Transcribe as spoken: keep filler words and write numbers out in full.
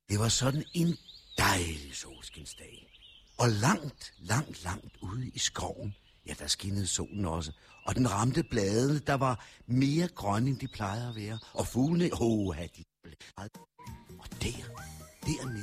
Det var sådan en dejlig solskinsdag. Og langt, langt, langt ude i skoven, ja, der skinnede solen også. Og den ramte bladene, der var mere grønne, end de plejer at være. Og fuglene, åh, de blev. Og der, dernede.